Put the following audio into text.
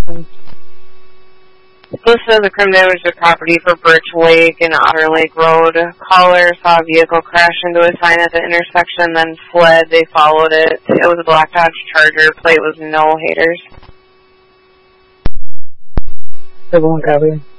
Listed as a crime damage to property for Birch Lake and Otter Lake Road. Caller saw a vehicle crash into a sign at the intersection, then fled. They followed it. It was a black Dodge Charger. Plate was no haters. Everyone copy.